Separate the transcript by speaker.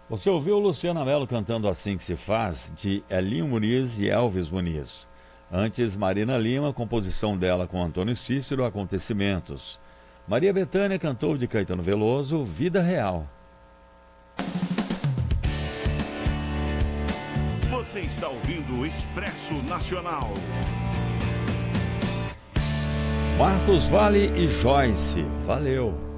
Speaker 1: Você ouviu Luciana Mello cantando Assim que se faz, de Elinho Muniz e Elvis Muniz. Antes, Marina Lima, composição dela com Antônio Cícero, Acontecimentos. Maria Bethânia cantou de Caetano Veloso, Vida Real.
Speaker 2: Você está ouvindo o Expresso Nacional.
Speaker 1: Marcos Valle e Joyce, valeu!